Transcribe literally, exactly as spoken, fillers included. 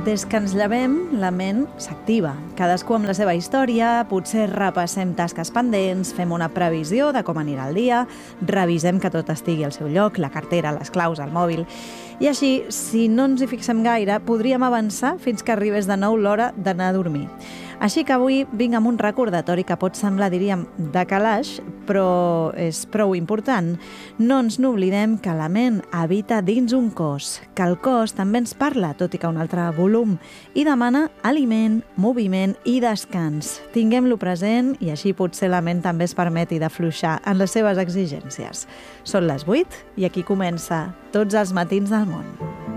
des que ens llevem, la ment s'activa. Cadascú amb la seva història, potser repassem tasques pendents, fem una previsió de com anirà el dia, revisem que tot estigui al seu lloc, la cartera, les claus, el mòbil. I així, si no ens hi fixem gaire, podríem avançar fins que arribés de nou l'hora d'anar a dormir. Així que avui vinc amb un recordatori que pot semblar, diríem, de calaix, però és prou important. No ens n'oblidem que la ment habita dins un cos, que el cos també ens parla, tot i que a un altre volum, i demana aliment, moviment i descans. Tinguem-lo present i així potser la ment també es permeti d'afluixar en les seves exigències. Són les vuit i aquí comença Tots els matins del món.